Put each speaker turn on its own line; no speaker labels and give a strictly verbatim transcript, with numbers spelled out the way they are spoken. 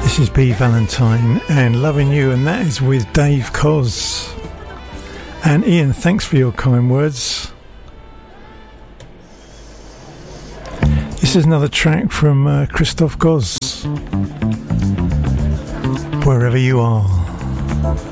This is B Valentine and Loving You, and that is with Dave Koz. And Ian, thanks for your kind words. This is another track from uh, Christoph Koz, Wherever You Are.